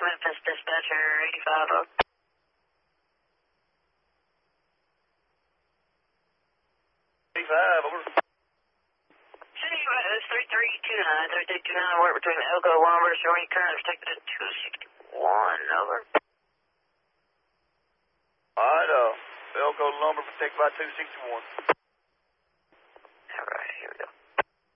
Memphis dispatcher 85 over. 85 over. City Road 3329, work between Elko and Lumber, showing current restricted at 261 over. Alright, Elko Lumber protected by 261.